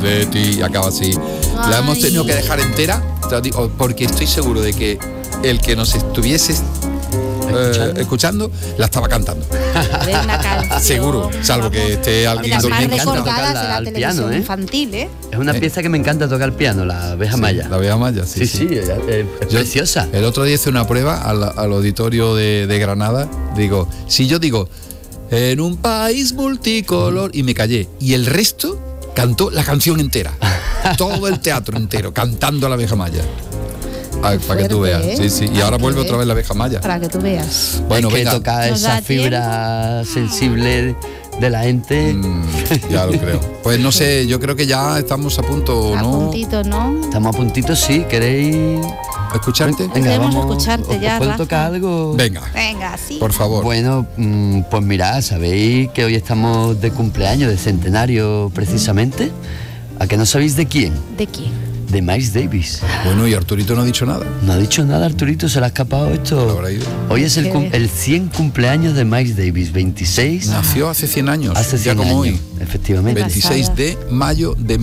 de ti, y acaba así. La hemos tenido que dejar entera, te lo digo, porque estoy seguro de que el que nos estuviese escuchando la estaba cantando. Seguro, salvo que esté alguien durmiendo. Me encanta la al televisión piano, infantil, ¿eh? Es una pieza que me encanta tocar el piano, la abeja maya. La abeja maya, sí. Sí, es preciosa. El otro día hice una prueba al auditorio de Granada. Digo, si yo digo, en un país multicolor, y me callé, y el resto cantó la canción entera. Todo el teatro entero, cantando a la abeja maya. Para que tú veas, sí. Y ahora vuelve otra vez la abeja maya. Para que tú veas. Bueno, es que venga. toca esa fibra sensible de la gente. Ya lo creo. Pues no sé, yo creo que ya estamos a punto, A ¿no? puntito, ¿no? Estamos a puntito, sí. ¿Queréis ¿Escucharte? Queremos escucharte ya, ¿Puedo Rafa? tocar algo? Venga, Venga, sí. por favor. Bueno, pues mirad, ¿sabéis que hoy estamos de cumpleaños, de centenario precisamente? ¿A que no sabéis de quién? ¿De quién? De Miles Davis. Bueno, y Arturito no ha dicho nada. No ha dicho nada, Arturito, se le ha escapado Lo esto. habrá ido. Hoy es Qué bien. el 100 cumpleaños de Miles Davis, 26. Nació hace 100 años, Hace 100 ya como años, hoy. efectivamente. 26 de mayo de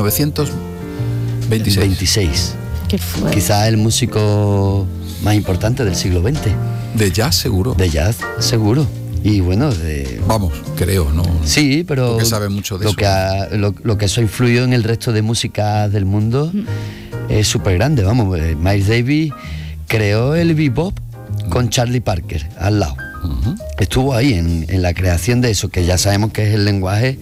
1926. 26. ¿Qué fue? Quizás el músico más importante del siglo XX. De jazz, seguro. De jazz, seguro. Y bueno, Vamos, creo, ¿no? sí, pero Porque sabe mucho de lo eso. Que lo que eso ha influido en el resto de música del mundo es súper grande. Vamos, Miles Davis creó el bebop con Charlie Parker al lado. Estuvo ahí en la creación de eso, que ya sabemos que es el lenguaje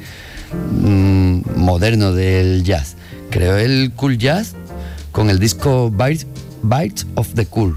moderno del jazz. Creó el cool jazz con el disco Bites of the Cool.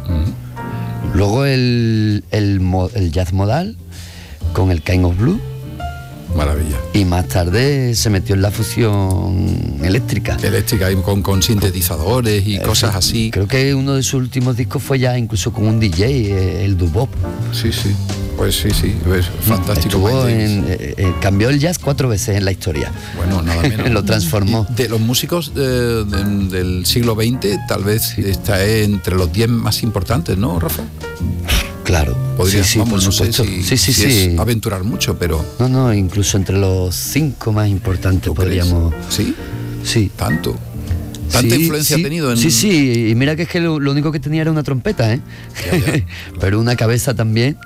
Luego el jazz modal con el Kind of Blue. Maravilla. Y más tarde se metió en la fusión eléctrica. Eléctrica y con sintetizadores y cosas así. Creo que uno de sus últimos discos fue ya incluso con un DJ, el Dubop. Sí. Pues sí, es fantástico. Estuvo Miles Davis. cambió el jazz 4 veces en la historia. Bueno, nada menos. Lo transformó. De los músicos del siglo XX, tal vez está entre los 10 más importantes, ¿no, Rafa? Claro. Podría, sí, vamos, por no sé supuesto. si es aventurar mucho, pero... No, incluso entre los 5 más importantes ¿Tú podríamos... crees? ¿Sí? Sí. ¿Tanto? ¿Tanta influencia ha tenido en...? Sí, y mira que es que lo único que tenía era una trompeta, ¿eh? Ya. Pero una cabeza también.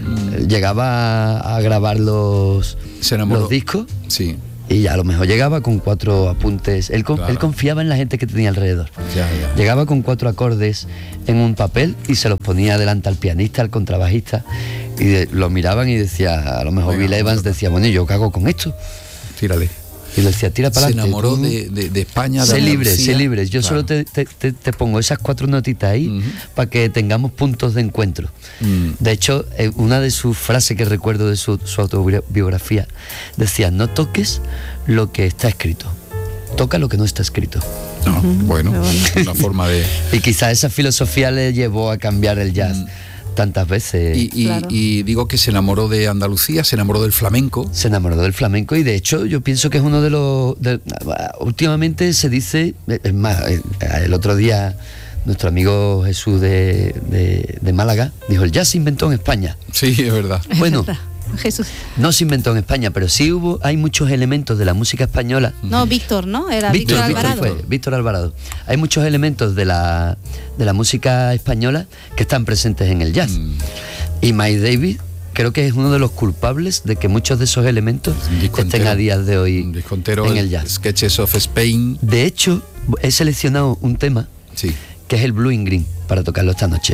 Llegaba a grabar los discos. Sí. Y a lo mejor llegaba con 4 apuntes. Él Claro. confiaba en la gente que tenía alrededor. Ya. Llegaba con 4 acordes en un papel y se los ponía delante al pianista, al contrabajista. Y lo miraban y decía, a lo mejor Venga, Bill Evans decía, bueno, ¿y yo qué hago con esto? Tírale. Y le decía, tira para Se adelante. enamoró tú, de España, de sé Andalucía. libre. Yo Claro. solo te pongo esas 4 notitas ahí para que tengamos puntos de encuentro. De hecho, una de sus frases que recuerdo de su autobiografía decía, no toques lo que está escrito, toca lo que no está escrito. No, bueno, una forma de... Y quizás esa filosofía le llevó a cambiar el jazz tantas veces. Y digo que se enamoró de Andalucía, se enamoró del flamenco. Se enamoró del flamenco y de hecho yo pienso que es uno de los... últimamente se dice, es más, el otro día nuestro amigo Jesús de Málaga dijo, el jazz se inventó en España. Sí, es verdad. Bueno, Jesús. no se inventó en España, pero sí hay muchos elementos de la música española. No, Víctor, ¿no? Era Víctor Alvarado. Víctor Alvarado. Hay muchos elementos de la música española que están presentes en el jazz. Y Miles Davis creo que es uno de los culpables de que muchos de esos elementos estén a días de hoy en el jazz. Sketches of Spain. De hecho, he seleccionado un tema que es el Blue in Green para tocarlo esta noche.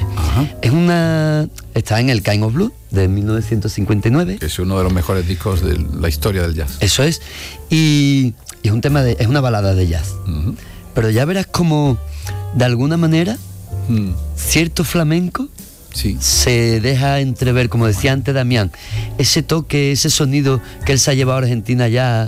Está en el Kind of Blue de 1959. Que es uno de los mejores discos de la historia del jazz. Eso es. Y es un tema es una balada de jazz. Pero ya verás como de alguna manera cierto flamenco se deja entrever, como decía antes Damián, ese toque, ese sonido que él se ha llevado a Argentina ya.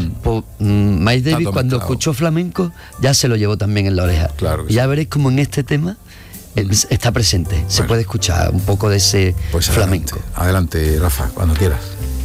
Miles Davis cuando escuchó flamenco ya se lo llevó también en la oreja. Claro que y ya veréis como en este tema está presente. Se puede escuchar un poco de ese flamenco. Adelante, Rafa, cuando quieras.